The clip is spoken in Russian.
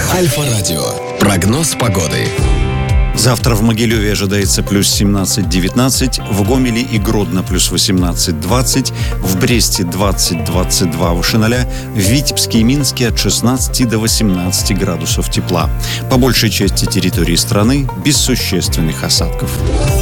Альфа-радио. Прогноз погоды. Завтра в Могилеве ожидается плюс 17-19, в Гомеле и Гродно плюс 18-20, в Бресте 20-22 выше 0, в Витебске и Минске от 16 до 18 градусов тепла. По большей части территории страны без существенных осадков.